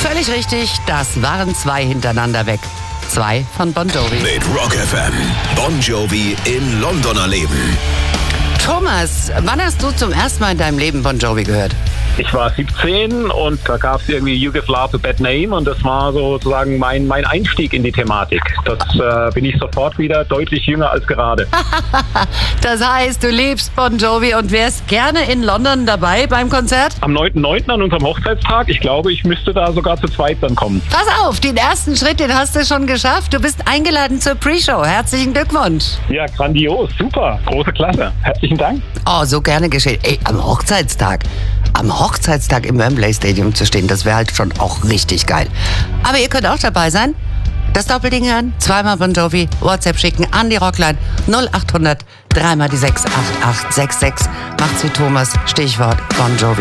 Völlig richtig, das waren 2 hintereinander weg. 2 von Bon Jovi. Mit Rock FM. Bon Jovi in London erleben. Thomas, wann hast du zum ersten Mal in deinem Leben Bon Jovi gehört? Ich war 17 und da gab es irgendwie You Give Love a Bad Name und das war sozusagen mein Einstieg in die Thematik. Das bin ich sofort wieder deutlich jünger als gerade. Das heißt, du liebst Bon Jovi und wärst gerne in London dabei beim Konzert? Am 9.9. an unserem Hochzeitstag, ich glaube, ich müsste da sogar zu zweit dann kommen. Pass auf, den ersten Schritt, den hast du schon geschafft. Du bist eingeladen zur Pre-Show. Herzlichen Glückwunsch. Ja, grandios, super, große Klasse. Herzlichen Dank. Oh, so gerne geschehen. Ey, am Hochzeitstag im Wembley Stadium zu stehen, das wäre halt schon auch richtig geil. Aber ihr könnt auch dabei sein. Das Doppelding hören, 2-mal Bon Jovi, WhatsApp schicken an die Rockline 0800 3 mal die 6 8866. Macht's wie Thomas, Stichwort Bon Jovi.